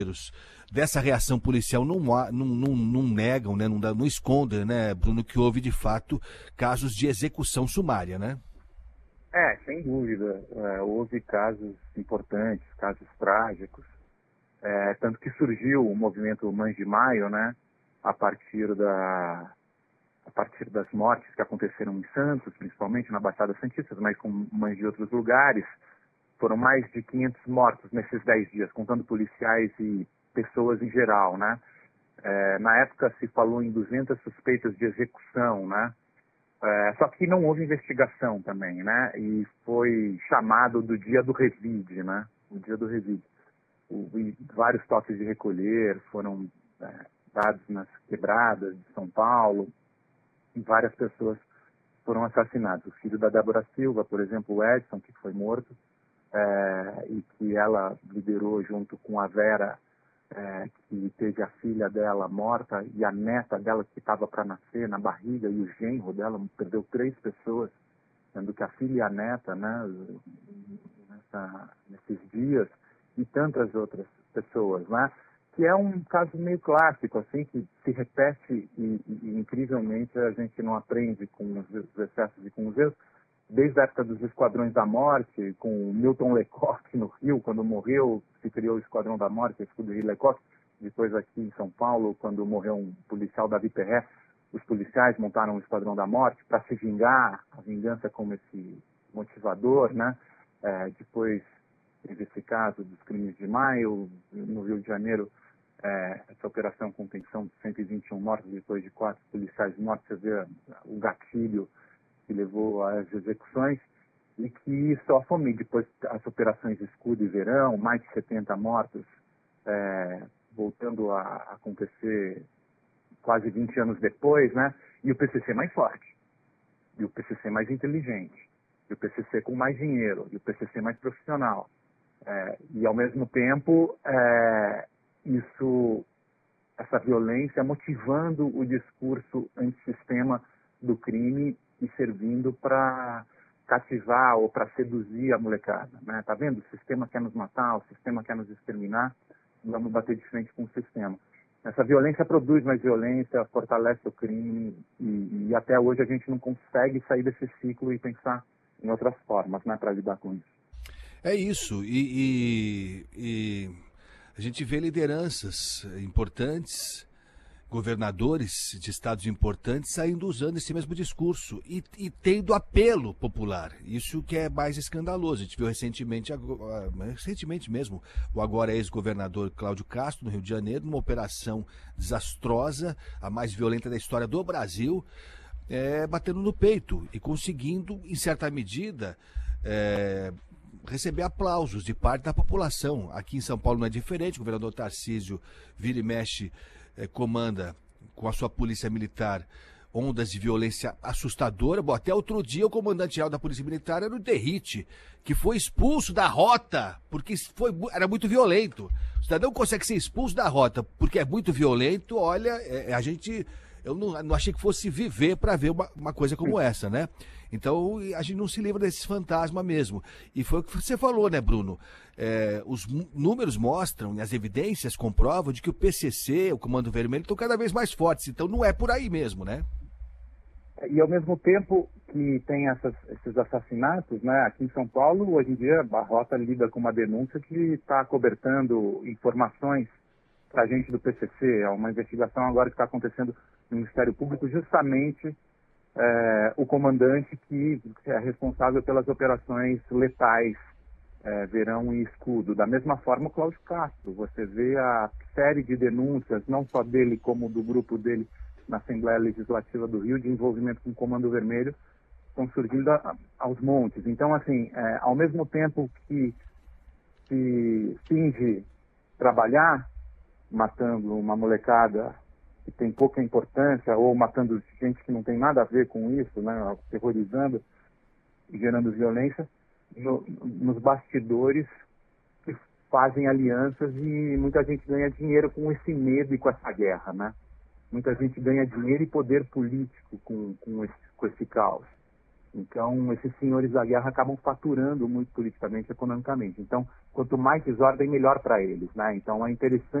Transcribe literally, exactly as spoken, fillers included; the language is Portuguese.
dessa reação policial não, há- não, não, não negam, né, não, dá- não escondem, né, Bruno, que houve de fato casos de execução sumária, né? É, sem dúvida. É, houve casos importantes, casos trágicos. É, tanto que surgiu o movimento Mães de Maio, né, a partir, da, a partir das mortes que aconteceram em Santos, principalmente na Baixada Santista, mas com mães de outros lugares. Foram mais de quinhentos mortos nesses dez dias, contando policiais e pessoas em geral, né? É, na época se falou em duzentas suspeitas de execução, né? É, só que não houve investigação também, né? E foi chamado do dia do revide, né? O dia do revide. O, e vários toques de recolher foram é, dados nas quebradas de São Paulo, e várias pessoas foram assassinadas. O filho da Débora Silva, por exemplo, o Edson, que foi morto, é, e que ela liderou junto com a Vera, é, que teve a filha dela morta e a neta dela que estava para nascer na barriga, e o genro dela perdeu três pessoas, sendo que a filha e a neta, né, nessa, nesses dias, e tantas outras pessoas, né, que é um caso meio clássico, assim, que se repete e, e, e incrivelmente a gente não aprende com os excessos e com os erros, desde a época dos Esquadrões da Morte, com o Milton Lecoq no Rio, quando morreu, se criou o Esquadrão da Morte, o escudo de Lecoq. Depois aqui em São Paulo, quando morreu um policial, Davi Perret, os policiais montaram o Esquadrão da Morte para se vingar, a vingança como esse motivador, né? É, depois teve esse caso dos crimes de maio, no Rio de Janeiro, é, essa operação com contenção de cento e vinte e um mortos, depois de quatro policiais mortos, você vê o gatilho que levou às execuções, e que só fome depois as operações Escudo e Verão, mais de setenta mortos, é, voltando a acontecer quase vinte anos depois, né? E o P C C mais forte, e o P C C mais inteligente, e o P C C com mais dinheiro, e o P C C mais profissional. É, e, ao mesmo tempo, é, isso, essa violência motivando o discurso antissistema do crime e servindo para cativar ou para seduzir a molecada, né? Tá vendo? O sistema quer nos matar, o sistema quer nos exterminar, vamos bater de frente com o sistema. Essa violência produz mais violência, fortalece o crime e, e até hoje a gente não consegue sair desse ciclo e pensar em outras formas, né, para lidar com isso. É isso, e, e- e a gente vê lideranças importantes, governadores de estados importantes saindo usando esse mesmo discurso e, e tendo apelo popular. Isso que é mais escandaloso. A gente viu recentemente, ago- ah, recentemente mesmo, o agora ex-governador Cláudio Castro, no Rio de Janeiro, numa operação desastrosa, a mais violenta da história do Brasil, é, batendo no peito e conseguindo, em certa medida, é, receber aplausos de parte da população. Aqui em São Paulo não é diferente, o governador Tarcísio vira e mexe, eh, comanda com a sua polícia militar ondas de violência assustadora. Bom, até outro dia o comandante-geral da Polícia Militar era o Derrite, que foi expulso da rota porque foi, mu- era muito violento. O cidadão consegue ser expulso da rota porque é muito violento, olha, é, a gente... Eu não, não achei que fosse viver para ver uma, uma coisa como essa, né? Então a gente não se livra desses fantasmas mesmo. E foi o que você falou, né, Bruno? É, os mu- números mostram, e as evidências comprovam de que o P C C, o Comando Vermelho, estão cada vez mais fortes. Então não é por aí mesmo, né? E ao mesmo tempo que tem essas, esses assassinatos, né, aqui em São Paulo, hoje em dia, a Rota lida com uma denúncia que está cobertando informações para a gente do P C C. É uma investigação agora que está acontecendo no Ministério Público, justamente é, o comandante que é responsável pelas operações letais, é, Verão e Escudo. Da mesma forma, o Cláudio Castro. Você vê a série de denúncias, não só dele, como do grupo dele na Assembleia Legislativa do Rio, de envolvimento com o Comando Vermelho, estão surgindo a, aos montes. Então, assim, é, ao mesmo tempo que se finge trabalhar, matando uma molecada que tem pouca importância, ou matando gente que não tem nada a ver com isso, né, terrorizando e gerando violência, no, nos bastidores que fazem alianças, e muita gente ganha dinheiro com esse medo e com essa guerra, né? Muita gente ganha dinheiro e poder político com, com, esse, com esse caos. Então, esses senhores da guerra acabam faturando muito politicamente e economicamente. Então, quanto mais desordem, melhor para eles, né? Então, é interessante